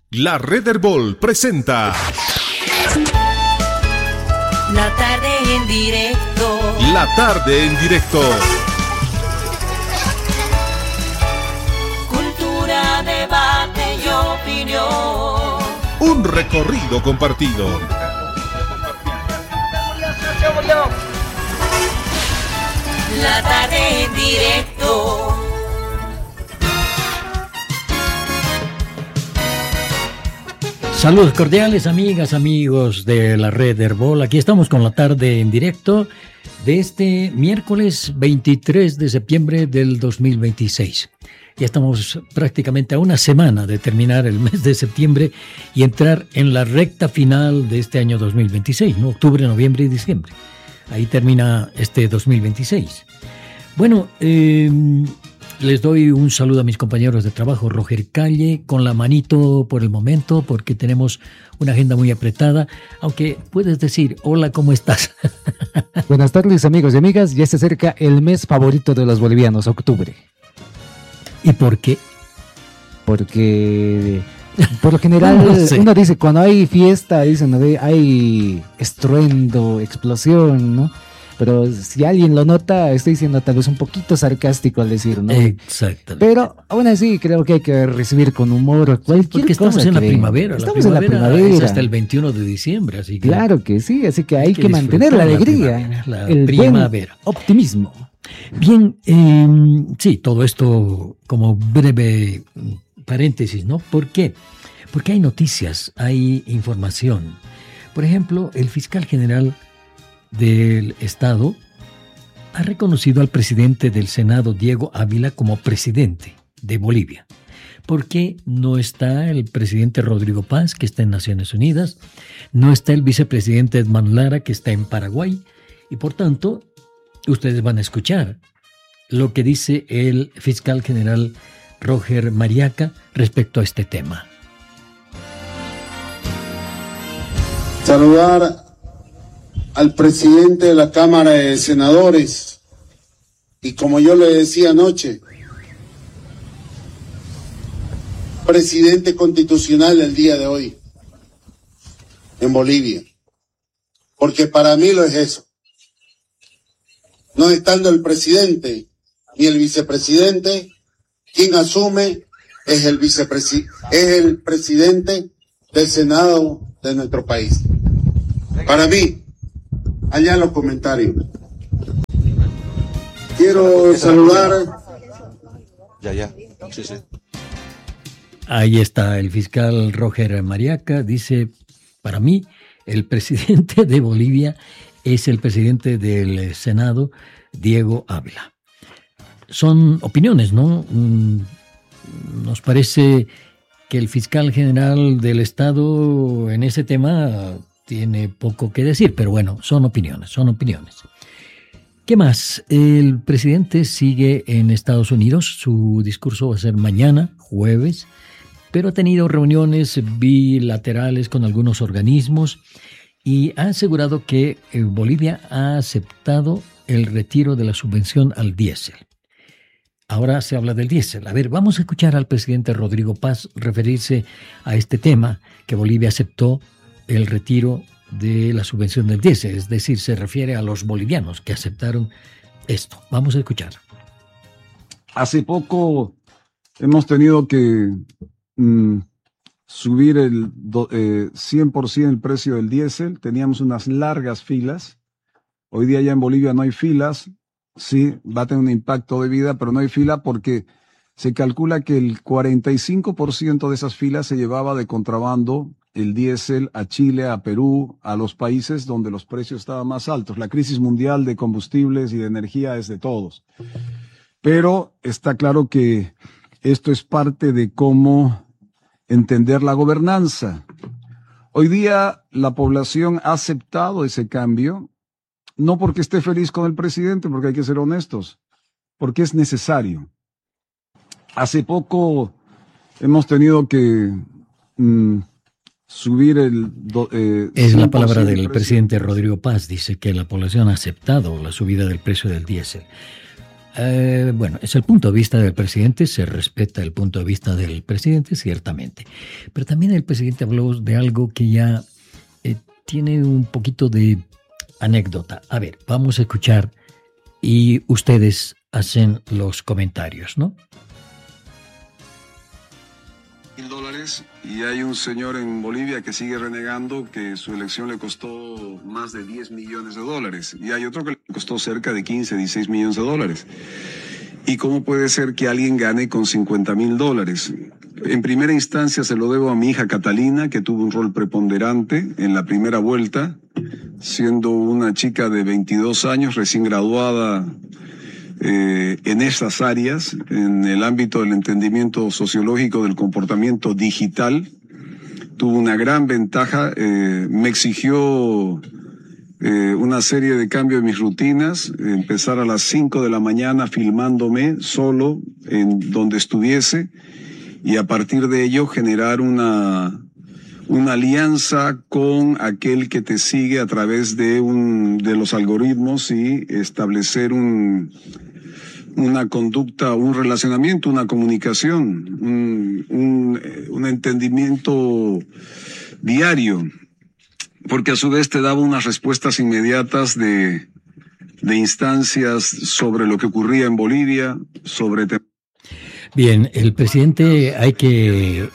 La Red Herbol presenta La tarde en directo. La tarde en directo. Cultura, debate y opinión. Un recorrido compartido. La tarde en directo. Saludos cordiales, amigas, amigos de la Red Herbol. Aquí estamos con la tarde en directo de este miércoles 23 de septiembre del 2026. Ya estamos prácticamente a una semana de terminar el mes de septiembre y entrar en la recta final de este año 2026, ¿no? Octubre, noviembre y diciembre. Ahí termina este 2026. Bueno, les doy un saludo a mis compañeros de trabajo, Roger Calle, con la manito por el momento, porque tenemos una agenda muy apretada, aunque puedes decir, hola, ¿cómo estás? Buenas tardes, amigos y amigas, ya se acerca el mes favorito de los bolivianos, octubre. ¿Y por qué? Porque por lo general No sé. uno dice, cuando hay fiesta, dicen, ¿no? Hay estruendo, explosión, ¿no? Pero si alguien lo nota, estoy siendo tal vez un poquito sarcástico al decir, ¿no? Exactamente. Pero aún así creo que hay que recibir con humor cualquier Porque estamos cosa en la que- primavera. Estamos en la Es primavera. hasta el 21 de diciembre, así que Claro que sí, así que hay que mantener disfrutar la alegría, la el primavera. buen optimismo. Bien, sí, todo esto como breve paréntesis, ¿no? ¿Por qué? Porque hay noticias, hay información. Por ejemplo, el fiscal general del Estado ha reconocido al presidente del Senado, Diego Ávila, como presidente de Bolivia. ¿Por qué no está el presidente Rodrigo Paz, que está en Naciones Unidas? No está el vicepresidente Edman Lara, que está en Paraguay. Y por tanto, ustedes van a escuchar lo que dice el fiscal general Roger Mariaca respecto a este tema. Saludar al presidente de la Cámara de Senadores y, como yo le decía anoche, presidente constitucional el día de hoy en Bolivia, porque para mí lo es eso. No estando el presidente ni el vicepresidente, quien asume es el presidente del Senado de nuestro país. Para mí, allá en los comentarios. Quiero saludar. Sí. Ahí está el fiscal Roger Mariaca, dice, para mí, el presidente de Bolivia es el presidente del Senado, Diego Ávila. Son opiniones, ¿no? Nos parece que el fiscal general del Estado en ese tema tiene poco que decir, pero bueno, son opiniones. ¿Qué más? El presidente sigue en Estados Unidos, su discurso va a ser mañana, jueves, pero ha tenido reuniones bilaterales con algunos organismos y ha asegurado que Bolivia ha aceptado el retiro de la subvención al diésel. Ahora se habla del diésel. A ver, vamos a escuchar al presidente Rodrigo Paz referirse a este tema, que Bolivia aceptó el retiro de la subvención del diésel, es decir, se refiere a los bolivianos que aceptaron esto. Vamos a escuchar. Hace poco hemos tenido que subir el 100% el precio del diésel. Teníamos unas largas filas. Hoy día ya en Bolivia no hay filas. Sí, va a tener un impacto de vida, pero no hay fila porque se calcula que el 45% de esas filas se llevaba de contrabando el diésel a Chile, a Perú, a los países donde los precios estaban más altos. La crisis mundial de combustibles y de energía es de todos. Pero está claro que esto es parte de cómo entender la gobernanza. Hoy día la población ha aceptado ese cambio, no porque esté feliz con el presidente, porque hay que ser honestos, porque es necesario. Hace poco hemos tenido que subir el... Es la 100% palabra el del precio. presidente Rodrigo Paz, dice que la población ha aceptado la subida del precio del diésel. Bueno, es el punto de vista del presidente, se respeta el punto de vista del presidente, ciertamente. Pero también el presidente habló de algo que ya tiene un poquito de anécdota. A ver, vamos a escuchar y ustedes hacen los comentarios, ¿no? $1,000 y hay un señor en Bolivia que sigue renegando que su elección le costó más de $10 millones y hay otro que le costó cerca de 15, 16 millones de dólares. ¿Y cómo puede ser que alguien gane con $50,000? En primera instancia se lo debo a mi hija Catalina, que tuvo un rol preponderante en la primera vuelta, siendo una chica de 22 años, recién graduada en esas áreas, en el ámbito del entendimiento sociológico del comportamiento digital. Tuvo una gran ventaja, me exigió una serie de cambios en mis rutinas, empezar a las 5 de la mañana filmándome solo en donde estuviese y a partir de ello generar una alianza con aquel que te sigue a través de los algoritmos y establecer una conducta, un relacionamiento, una comunicación, un entendimiento diario, porque a su vez te daba unas respuestas inmediatas de instancias sobre lo que ocurría en Bolivia, sobre... Bien, el presidente hay que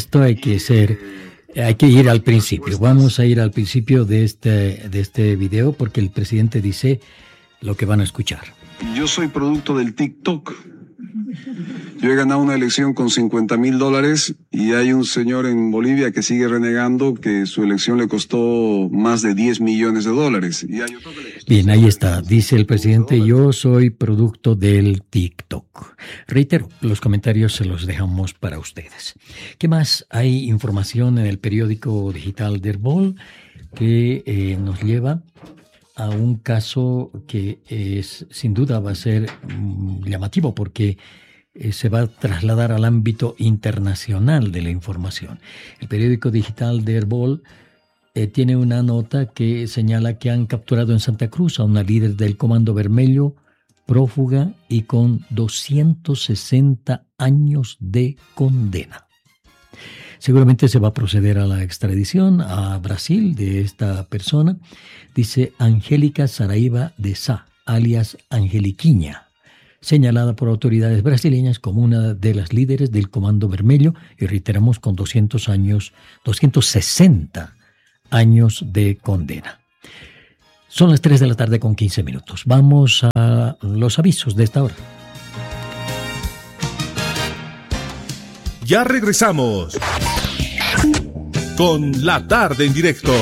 ir al principio. Vamos a ir al principio de este video porque el presidente dice lo que van a escuchar. Yo soy producto del TikTok. Yo he ganado una elección con $50,000 y hay un señor en Bolivia que sigue renegando que su elección le costó más de $10 millones. Y hay otro que le costó... Bien, ahí está. Dice el presidente, yo soy producto del TikTok. Reitero, los comentarios se los dejamos para ustedes. ¿Qué más? Hay información en el periódico digital Der Ball que nos lleva a un caso que sin duda va a ser llamativo porque se va a trasladar al ámbito internacional de la información. El periódico digital Der Ball tiene una nota que señala que han capturado en Santa Cruz a una líder del Comando Vermelho, prófuga y con 260 años de condena. Seguramente se va a proceder a la extradición a Brasil de esta persona. Dice Angélica Saraiva de Sá, alias Angeliquinha, señalada por autoridades brasileñas como una de las líderes del Comando Vermelho y reiteramos con 260 años de condena. Son las 3 de la tarde con 15 minutos. Vamos a los avisos de esta hora. Ya regresamos con La Tarde en Directo.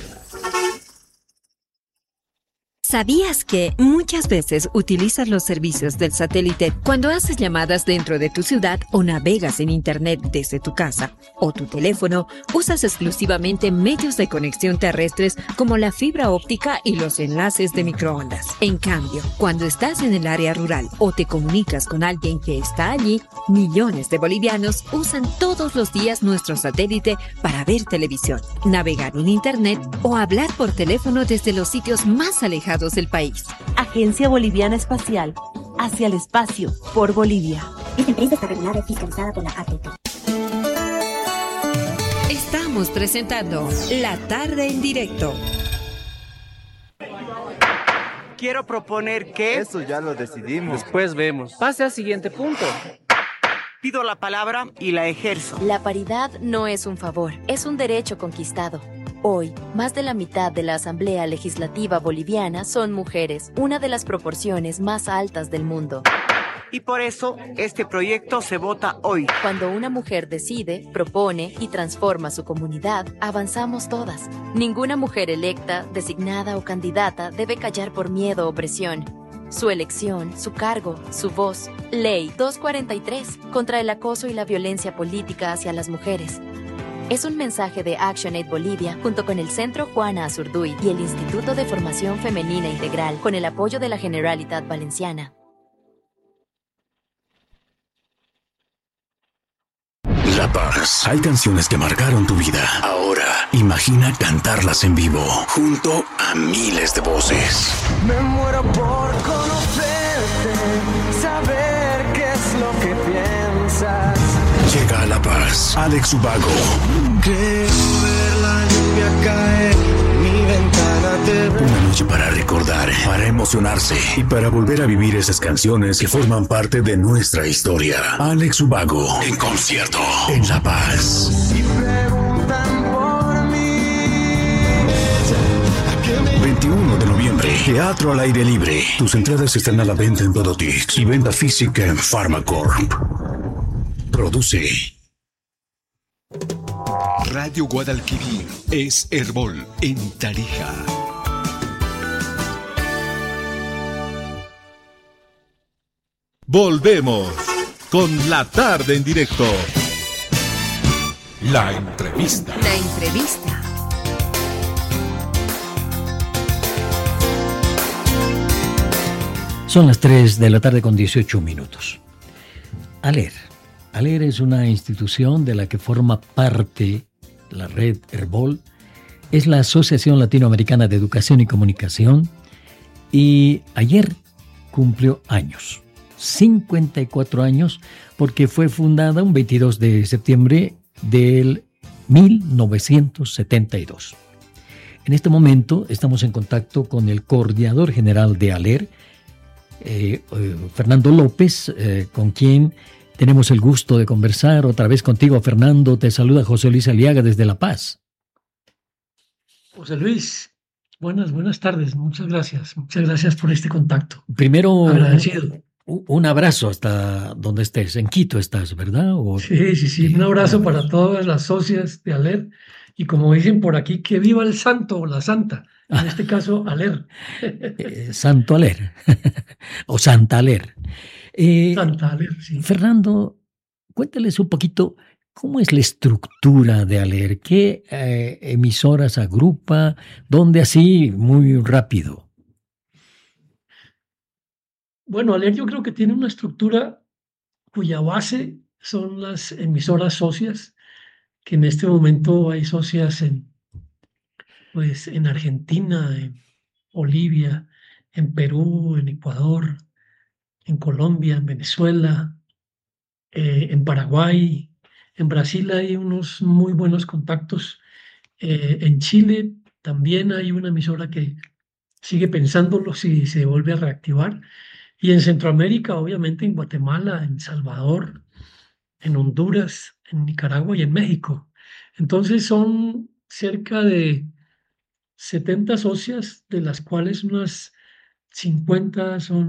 ¿Sabías que muchas veces utilizas los servicios del satélite cuando haces llamadas dentro de tu ciudad o navegas en Internet desde tu casa o tu teléfono? Usas exclusivamente medios de conexión terrestres como la fibra óptica y los enlaces de microondas. En cambio, cuando estás en el área rural o te comunicas con alguien que está allí, millones de bolivianos usan todos los días nuestro satélite para ver televisión, navegar en Internet o hablar por teléfono desde los sitios más alejados del país. Agencia Boliviana Espacial, hacia el espacio, por Bolivia. Esta empresa está regulada y fiscalizada por la ATT. Estamos presentando La Tarde en Directo. Quiero proponer que... Eso ya lo decidimos. Después vemos. Pase al siguiente punto. Pido la palabra y la ejerzo. La paridad no es un favor, es un derecho conquistado. Hoy, más de la mitad de la Asamblea Legislativa Boliviana son mujeres, una de las proporciones más altas del mundo. Y por eso, este proyecto se vota hoy. Cuando una mujer decide, propone y transforma su comunidad, avanzamos todas. Ninguna mujer electa, designada o candidata debe callar por miedo o presión. Su elección, su cargo, su voz. Ley 243, contra el acoso y la violencia política hacia las mujeres. Es un mensaje de ActionAid Bolivia junto con el Centro Juana Azurduy y el Instituto de Formación Femenina Integral con el apoyo de la Generalitat Valenciana. La Paz. Hay canciones que marcaron tu vida. Ahora, imagina cantarlas en vivo junto a miles de voces. Me muero por conocerte. Llega a La Paz, Alex Ubago. Creo ver la lluvia caer, mi ventana te ve. Una noche para recordar, para emocionarse y para volver a vivir esas canciones que forman parte de nuestra historia. Alex Ubago en concierto en La Paz. Y preguntan por mí. 21 de noviembre, teatro al aire libre. Tus entradas están a la venta en Todotix y venta física en Pharmacorp. Produce Radio Guadalquivir es Herbol en Tarija. Volvemos con La Tarde en Directo. La entrevista. La entrevista. Son las 3 de la tarde con 18 minutos. ALER. ALER es una institución de la que forma parte la red Herbol. Es la Asociación Latinoamericana de Educación y Comunicación. Y ayer cumplió años. 54 años, porque fue fundada un 22 de septiembre del 1972. En este momento estamos en contacto con el coordinador general de ALER, Fernando López, con quien tenemos el gusto de conversar otra vez contigo. Fernando, te saluda José Luis Aliaga desde La Paz. José Luis, buenas tardes, muchas gracias por este contacto. Primero, agradecido. Un abrazo hasta donde estés, en Quito estás, ¿verdad? Sí, un abrazo para todas las socias de ALER, y como dicen por aquí, que viva el santo o la santa, en este caso ALER. Santo ALER, o Santa ALER. Santa ALER, sí. Fernando, cuéntales un poquito cómo es la estructura de ALER, qué emisoras agrupa, dónde, así muy rápido. Bueno, ALER yo creo que tiene una estructura cuya base son las emisoras socias, que en este momento hay socias en Argentina, en Bolivia, en Perú, en Ecuador, en Colombia, en Venezuela, en Paraguay, en Brasil hay unos muy buenos contactos, en Chile también hay una emisora que sigue pensándolo si se vuelve a reactivar, y en Centroamérica, obviamente en Guatemala, en Salvador, en Honduras, en Nicaragua y en México. Entonces son cerca de 70 socias, de las cuales unas 50 son